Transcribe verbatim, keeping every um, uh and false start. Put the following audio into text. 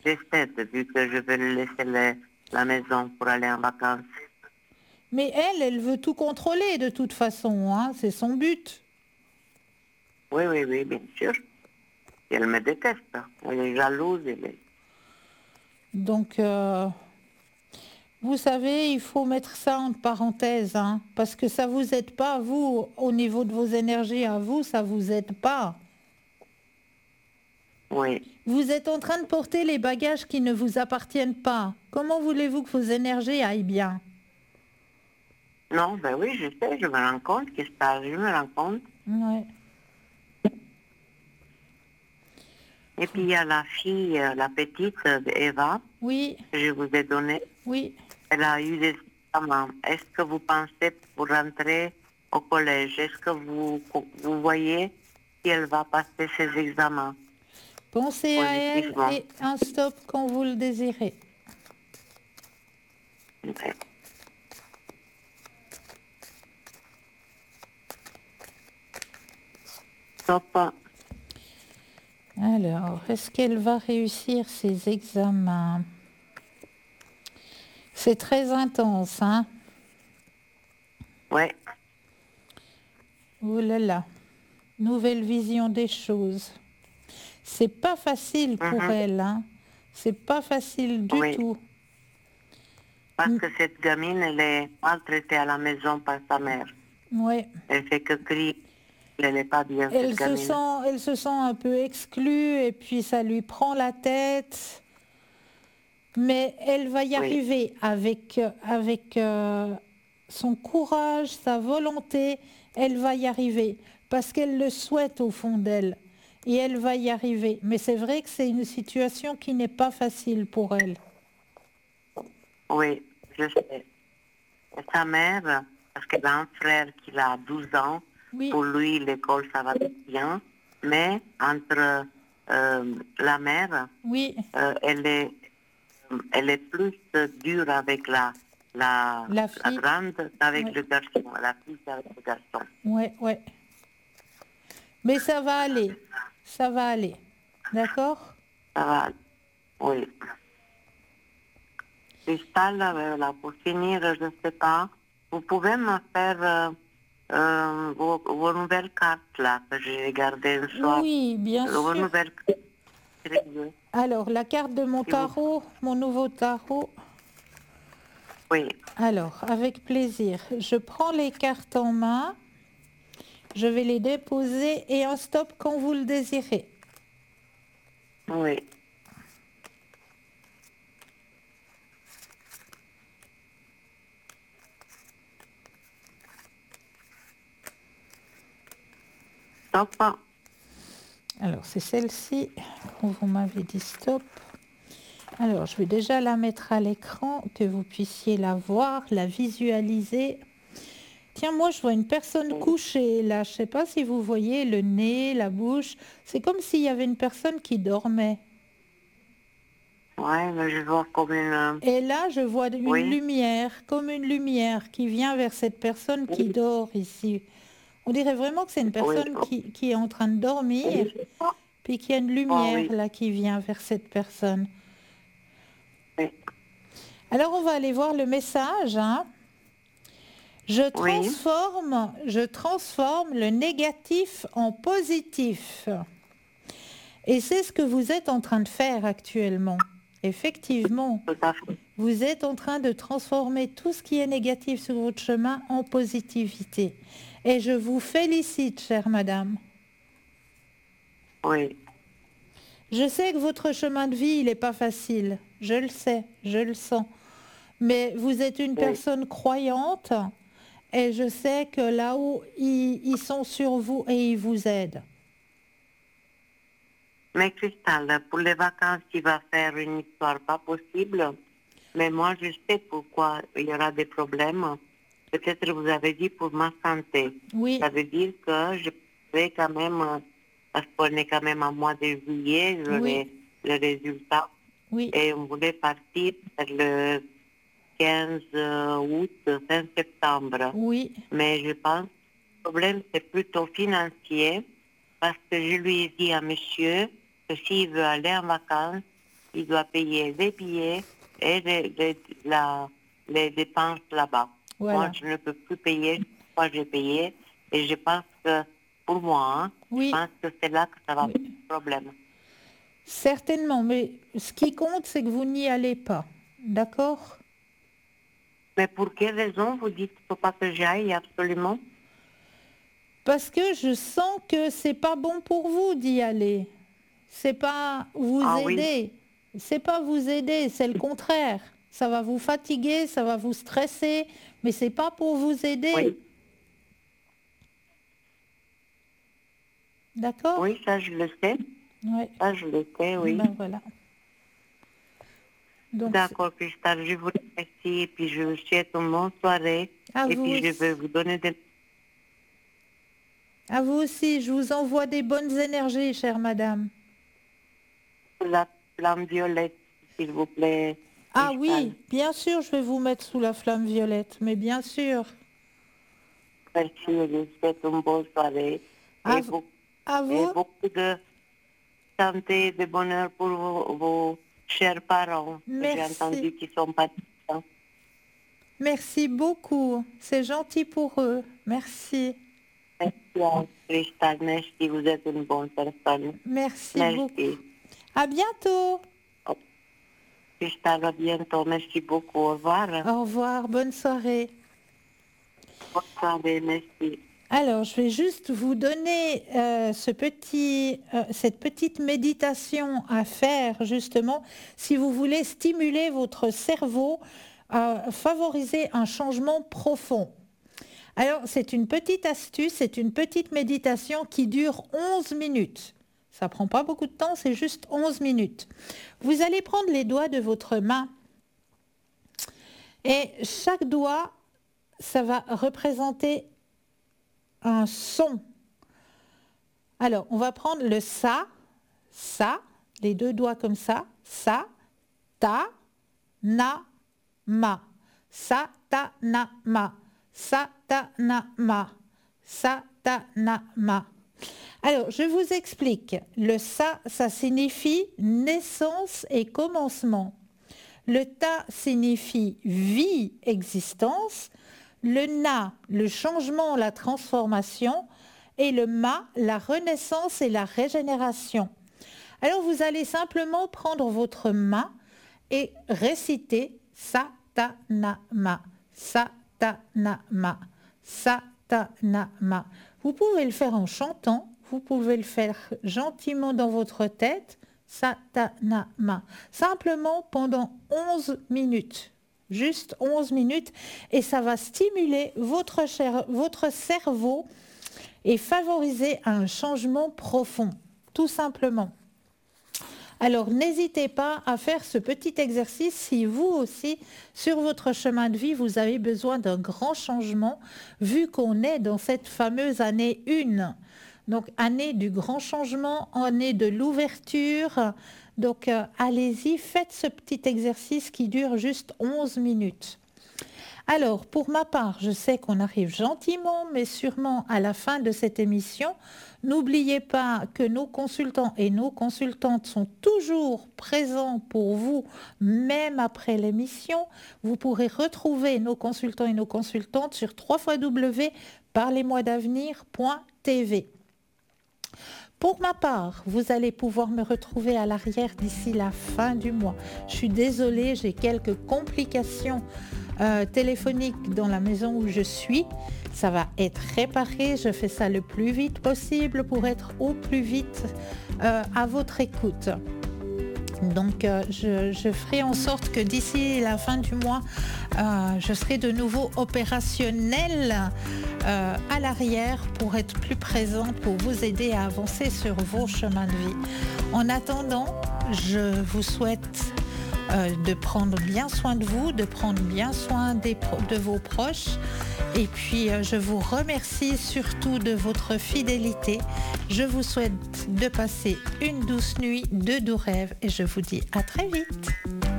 j'essaie, vu que je veux lui laisser le- la maison pour aller en vacances. Mais elle, elle veut tout contrôler de toute façon, hein, c'est son but. Oui, oui, oui, bien sûr. Et elle me déteste. Elle est jalouse. Elle est... Donc, euh, vous savez, il faut mettre ça en parenthèse, hein, parce que ça vous aide pas, vous, au niveau de vos énergies à vous, ça vous aide pas. Oui. Vous êtes en train de porter les bagages qui ne vous appartiennent pas. Comment voulez-vous que vos énergies aillent bien? Non, ben oui, je sais, je me rends compte que ça, je me rends compte. Ouais. Et puis il y a la fille, euh, la petite euh, Eva, Oui, que je vous ai donnée. oui. Elle a eu des examens. Est-ce que vous pensez pour rentrer au collège, est-ce que vous, vous voyez si elle va passer ses examens Pensez à elle positivement? et un stop quand vous le désirez. Ouais. Stop. Alors, est-ce qu'elle va réussir ses examens? C'est très intense, hein? Ouais. Oh là là, nouvelle vision des choses. C'est pas facile pour Mhm. elle, hein? C'est pas facile du Oui. tout. Parce Mm, que cette gamine, elle est maltraitée à la maison par sa mère. ouais. Elle fait que crier. Elle n'est pas bien, cette Elle se gamine. sent, elle se sent un peu exclue et puis ça lui prend la tête. Mais elle va y Oui. arriver avec, euh, avec euh, son courage, sa volonté. Elle va y arriver parce qu'elle le souhaite au fond d'elle. Et elle va y arriver. Mais c'est vrai que c'est une situation qui n'est pas facile pour elle. Oui, je sais. Et sa mère, parce qu'elle a un frère qui a douze ans, Oui, pour lui, l'école, ça va bien. Mais entre euh, la mère, oui, euh, elle, est, elle est plus dure avec la, la, la la fille. grande qu'avec Ouais, le garçon. La fille qu'avec le garçon. ouais, ouais. Mais ça va aller. Ça va aller. D'accord? Ça va, oui. Cristal, euh, là, pour finir, je ne sais pas, vous pouvez me faire euh, euh, vos, vos nouvelles cartes, là, que j'ai gardées un soir. Oui, bien Vos sûr. nouvelles cartes, très bien. Alors, la carte de mon Si vous... tarot, mon nouveau tarot. Oui, Alors, avec plaisir. Je prends les cartes en main. Je vais les déposer et un stop quand vous le désirez. oui. Stop. Alors, c'est celle-ci où vous m'avez dit stop. Alors, je vais déjà la mettre à l'écran, que vous puissiez la voir, la visualiser. Tiens, moi, je vois une personne couchée là. Je ne sais pas si vous voyez le nez, la bouche. C'est comme s'il y avait une personne qui dormait. Oui, mais je vois comme une... euh, Et là, je vois une Oui. lumière, comme une lumière qui vient vers cette personne qui dort ici. On dirait vraiment que c'est une Oui. personne qui, qui est en train de dormir, puis qu'il y a une Oh, lumière oui. là qui vient vers cette personne. Oui. Alors, on va aller voir le message, hein. Je Oui. transforme, je transforme le négatif en positif. Et c'est ce que vous êtes en train de faire actuellement. Effectivement, Tout à fait. vous êtes en train de transformer tout ce qui est négatif sur votre chemin en positivité. Et je vous félicite, chère madame. Oui. Je sais que votre chemin de vie, il n'est pas facile. Je le sais, je le sens. Mais vous êtes une Oui. personne croyante et je sais que là-haut, ils, ils sont sur vous et ils vous aident. Mais Cristal, pour les vacances, il va faire une histoire pas possible. Mais moi, je sais pourquoi il y aura des problèmes. Peut-être vous avez dit pour ma santé. Oui, Ça veut dire que je vais quand même, euh, parce qu'on est quand même en mois de juillet, oui, j'aurai le résultat. oui, Et on voulait partir vers le quinze août, fin septembre. oui, Mais je pense que le problème, c'est plutôt financier, parce que je lui ai dit à monsieur que s'il veut aller en vacances, il doit payer les billets et les, les, la, les dépenses là-bas. Voilà. Moi, je ne peux plus payer, moi j'ai payé, et je pense que, pour moi, hein, Oui. je pense que c'est là que ça va Oui. poser problème. Certainement, mais ce qui compte, c'est que vous n'y allez pas. D'accord? Mais pour quelle raison vous dites qu'il ne faut pas que j'aille absolument? Parce que je sens que c'est pas bon pour vous d'y aller. C'est pas vous Ah oui. aider. C'est pas vous aider, c'est le contraire. Ça va vous fatiguer, ça va vous stresser, mais c'est pas pour vous aider. Oui. D'accord? Oui, ça je le sais. Ouais. Ça je le sais, oui. Ben voilà. Donc, D'accord, Cristal, je vous remercie et puis je vous souhaite une bonne soirée. à Et vous puis je aussi. vais vous donner des... À vous aussi, je vous envoie des bonnes énergies, chère madame. la flamme violette, s'il vous plaît. Ah Cristal. oui, bien sûr, je vais vous mettre sous la flamme violette, mais bien sûr. Merci, je vous souhaite une bonne soirée. À, Et, v- beaucoup, à et vous. beaucoup de santé et de bonheur pour vos, vos chers parents. J'ai Merci. entendu qu'ils sont pas contents. Merci beaucoup. C'est gentil pour eux. Merci. Merci à Cristal, merci, vous êtes une bonne personne. Merci Merci. beaucoup. À bientôt. Cristal, à bientôt, merci beaucoup, au revoir. Au revoir. Bonne soirée. Bonne soirée, merci. Alors, je vais juste vous donner euh, ce petit, euh, cette petite méditation à faire, justement, si vous voulez stimuler votre cerveau à favoriser un changement profond. Alors, c'est une petite astuce, c'est une petite méditation qui dure onze minutes. Ça ne prend pas beaucoup de temps, c'est juste onze minutes. Vous allez prendre les doigts de votre main et chaque doigt, ça va représenter un son. Alors, on va prendre le sa, sa, les deux doigts comme ça, sa, ta, na, ma, sa, ta, na, ma, sa, ta, na, ma, sa, ta, na, ma. Alors, je vous explique. Le sa, ça signifie naissance et commencement. Le ta signifie vie, existence. Le na, le changement, la transformation. Et le ma, la renaissance et la régénération. Alors, vous allez simplement prendre votre main et réciter sa, ta, na, ma, sa, ta, na, ma, sa, ta, na, ma. Vous pouvez le faire en chantant, vous pouvez le faire gentiment dans votre tête, sa, ta, na, ma. Simplement pendant onze minutes, juste onze minutes, et ça va stimuler votre, cher, votre cerveau et favoriser un changement profond, tout simplement. Alors, n'hésitez pas à faire ce petit exercice si vous aussi, sur votre chemin de vie, vous avez besoin d'un grand changement, vu qu'on est dans cette fameuse année un. Donc, année du grand changement, année de l'ouverture. Donc, euh, allez-y, faites ce petit exercice qui dure juste onze minutes. Alors, pour ma part, je sais qu'on arrive gentiment, mais sûrement à la fin de cette émission. N'oubliez pas que nos consultants et nos consultantes sont toujours présents pour vous, même après l'émission. Vous pourrez retrouver nos consultants et nos consultantes sur w w w point parlez moi d'avenir point t v. Pour ma part, vous allez pouvoir me retrouver à l'arrière d'ici la fin du mois. Je suis désolée, j'ai quelques complications euh, téléphoniques dans la maison où je suis. Ça va être réparé, je fais ça le plus vite possible pour être au plus vite euh, à votre écoute. Donc euh, je, je ferai en sorte que d'ici la fin du mois, euh, je serai de nouveau opérationnelle euh, à l'arrière pour être plus présente, pour vous aider à avancer sur vos chemins de vie. En attendant, je vous souhaite euh, de prendre bien soin de vous, de prendre bien soin des, de vos proches. Et puis, euh, je vous remercie surtout de votre fidélité. Je vous souhaite de passer une douce nuit, de doux rêves et je vous dis à très vite.